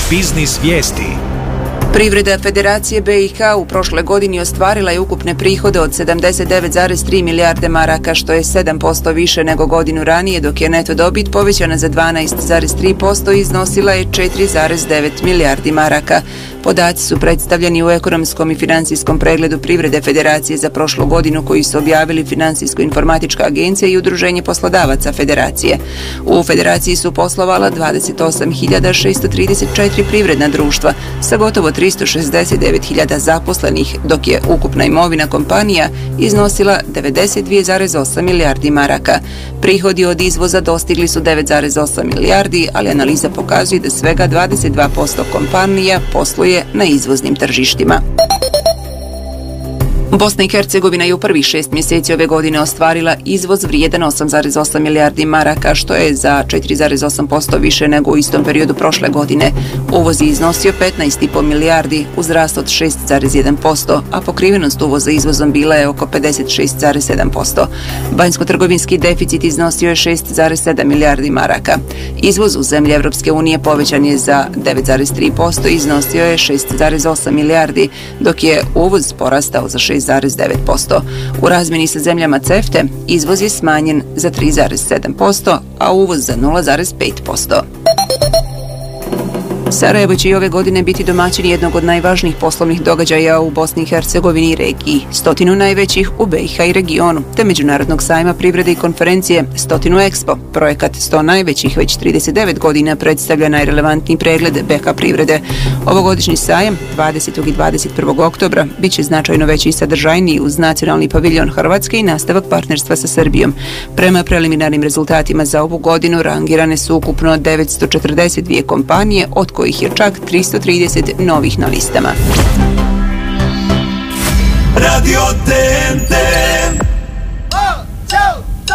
Biznis vijesti. Privreda Federacije BiH u prošle godini ostvarila je ukupne prihode od 79,3 milijarde maraka, što je 7% više nego godinu ranije, dok je neto dobit povećana za 12,3% i iznosila je 4,9 milijardi maraka. Podaci su predstavljeni u ekonomskom i financijskom pregledu Privrede Federacije za prošlu godinu koji su objavili Financijsko-informatička agencija i Udruženje poslodavaca Federacije. U Federaciji su poslovala 28.634 privredna društva sa gotovo 369.000 zaposlenih, dok je ukupna imovina kompanija iznosila 92,8 milijardi maraka. Prihodi od izvoza dostigli su 9,8 milijardi, ali analiza pokazuje da svega 22% kompanija posluje na izvoznim tržištima. Bosna i Hercegovina je u prvih 6 mjeseci ove godine ostvarila izvoz vrijedan 8,8 milijardi maraka, što je za 4,8% više nego u istom periodu prošle godine. Uvoz je iznosio 15,5 milijardi uz rast od 6,1%, a pokrivenost uvoza izvozom bila je oko 56,7%. Vanjsko-trgovinski deficit iznosio je 6,7 milijardi maraka. Izvoz u zemlje Evropske unije povećan je za 9,3% i iznosio je 6,8 milijardi, dok je uvoz porastao za 6,9%. U razmjeni sa zemljama CEFTA izvoz je smanjen za 3,7%, a uvoz za 0,5%. Sarajevo će i ove godine biti domaćin jednog od najvažnijih poslovnih događaja u Bosni i Hercegovini i regiji, 100 najvećih u BiH i regionu, te međunarodnog sajma privrede i konferencije 100 Expo. Projekat 100 najvećih već 39 godina predstavlja najrelevantniji pregled BiH privrede. Ovogodišnji sajam 20. i 21. oktobra bit će značajno veći i sadržajniji uz nacionalni paviljon Hrvatske i nastavak partnerstva sa Srbijom. Prema preliminarnim rezultatima za ovu godinu rangirane su ukupno 942 kompanije, od kojih je čak 330 novih na listama. Radio TNT.